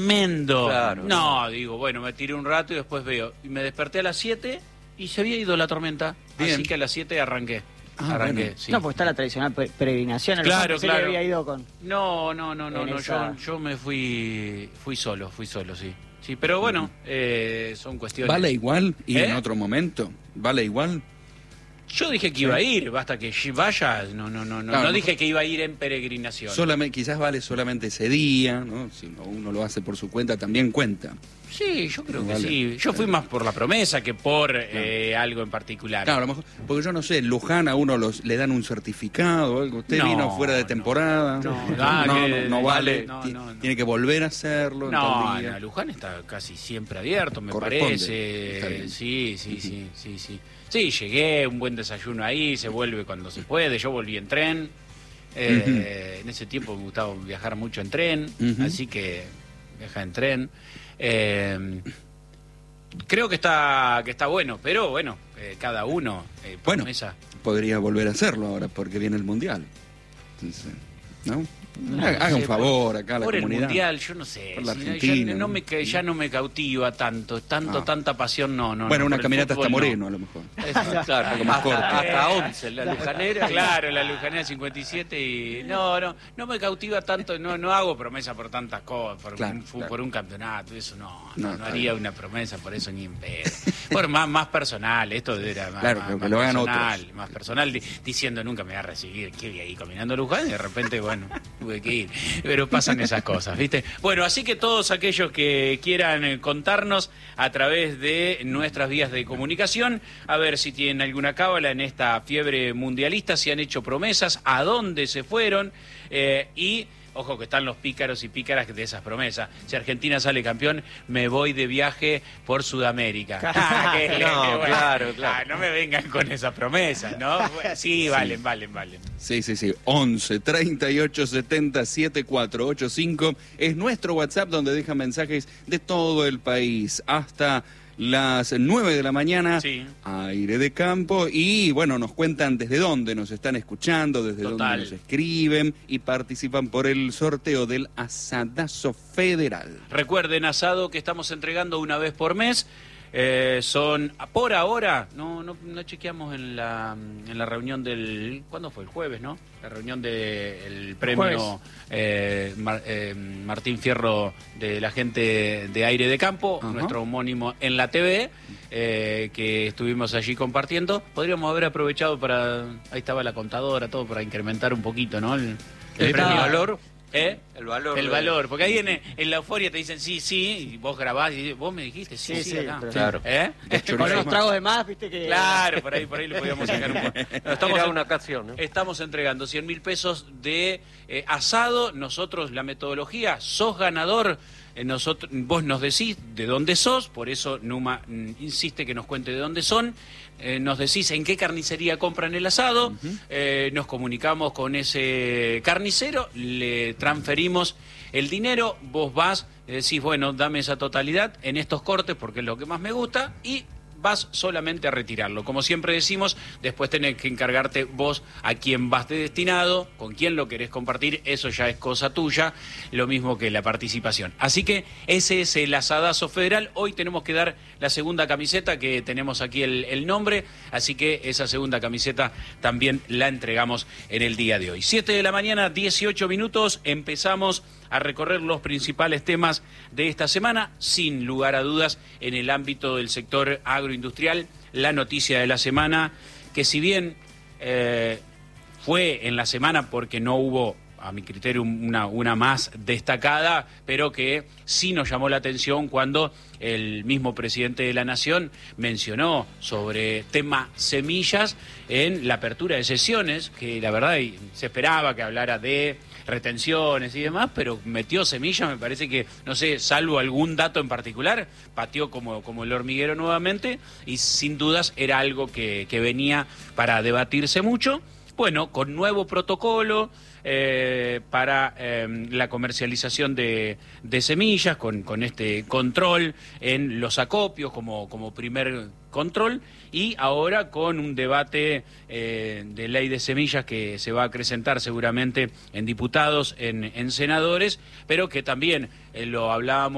tremendo. Claro, no, digo, bueno, me tiré un rato y después veo. Y me desperté a las 7 y se había ido la tormenta. Bien. Así que a las 7 arranqué. Bueno. Sí. No, porque está la tradicional peregrinación. Claro, Se claro. le había ido con... No, esa... yo me fui solo, sí. Sí, pero bueno, son cuestiones. ¿Vale igual ir en ¿Eh? otro momento? ¿Vale igual? Yo dije que iba a ir, basta que vaya, no dije que iba a ir en peregrinación. Quizás vale solamente ese día, ¿no? Si uno lo hace por su cuenta, también cuenta. Sí, yo creo que Vale. sí. Yo fui más por la promesa que por algo en particular. Claro, a lo mejor, porque yo no sé, en Luján a uno le dan un certificado o algo. Usted vino fuera de temporada. No vale. Tiene que volver a hacerlo. en tal día. Luján está casi siempre abierto, me Corresponde. parece. Está bien. Sí. Sí, llegué, un buen desayuno ahí, se vuelve cuando se puede. Yo volví en tren. En ese tiempo me gustaba viajar mucho en tren, así que viaja en tren. Creo que está bueno, pero bueno, cada uno Bueno, promesa. podría volver a hacerlo ahora porque viene el Mundial. Entonces, ¿no? No Haga sé, un favor acá a la por comunidad. el Mundial, yo no sé. Por la si Argentina, ya no me cautiva tanta pasión, no. Bueno, una por el caminata hasta fútbol, Moreno, a lo mejor. Claro, Algo más corto. hasta 11, la Lujanera. Claro, la Lujanera 57 y... No me cautiva tanto, no hago promesa por tantas cosas, por un campeonato, eso no haría una promesa por eso ni en pedo. Por más personal, esto era más, Claro, más que lo hagan personal, otros. más personal, diciendo nunca me va a recibir, que vi ahí caminando Luján y de repente, bueno, tuve que ir. Pero pasan esas cosas, ¿viste? Bueno, así que todos aquellos que quieran contarnos a través de nuestras vías de comunicación, a ver si tienen alguna cábala en esta fiebre mundialista, si han hecho promesas, a dónde se fueron y... Ojo que están los pícaros y pícaras de esas promesas. Si Argentina sale campeón, me voy de viaje por Sudamérica. Claro. No me vengan con esas promesas, ¿no? Sí, valen. Sí. 11 38 70 7485 es nuestro WhatsApp donde dejan mensajes de todo el país. Hasta las 9 de la mañana, Sí. Aire de Campo, y bueno, nos cuentan desde dónde nos están escuchando, desde dónde nos escriben y participan por el sorteo del Asadazo Federal. Recuerden, asado que estamos entregando una vez por mes. Son, por ahora, no chequeamos en la reunión del... ¿Cuándo fue? El jueves, ¿no? La reunión del premio Martín Fierro de la gente de Aire de Campo, nuestro homónimo en la TV, que estuvimos allí compartiendo. Podríamos haber aprovechado ahí estaba la contadora, todo para incrementar un poquito, ¿no? El premio. ¿Valor? ¿Eh? El valor. El valor, porque ahí en la euforia te dicen sí, y vos grabás y vos me dijiste sí, acá. Claro. Con los tragos de más, viste que... Claro, por ahí le podíamos sacar un poco. Era una ocasión, ¿no? Estamos entregando 100.000 pesos de asado. Nosotros, la metodología, sos ganador. Vos nos decís de dónde sos, por eso Numa insiste que nos cuente de dónde son. Nos decís en qué carnicería compran el asado, nos comunicamos con ese carnicero, le transferimos el dinero, vos vas, decís, bueno, dame esa totalidad en estos cortes porque es lo que más me gusta y vas solamente a retirarlo. Como siempre decimos, después tenés que encargarte vos a quién vas destinado, con quién lo querés compartir, eso ya es cosa tuya, lo mismo que la participación. Así que ese es el Asadazo Federal. Hoy tenemos que dar la segunda camiseta, que tenemos aquí el nombre, así que esa segunda camiseta también la entregamos en el día de hoy. 7 de la mañana, 18 minutos, empezamos a recorrer los principales temas de esta semana, sin lugar a dudas, en el ámbito del sector agroindustrial. La noticia de la semana, que si bien fue en la semana porque no hubo, a mi criterio, una más destacada, pero que sí nos llamó la atención cuando el mismo presidente de la Nación mencionó sobre tema semillas en la apertura de sesiones, que la verdad se esperaba que hablara de retenciones y demás, pero metió semillas, me parece que, no sé, salvo algún dato en particular, pateó como el hormiguero nuevamente, y sin dudas era algo que venía para debatirse mucho. Bueno, con nuevo protocolo para la comercialización de semillas, con este control en los acopios como primer control, y ahora con un debate de ley de semillas que se va a acrecentar seguramente en diputados, en senadores, pero que también lo hablábamos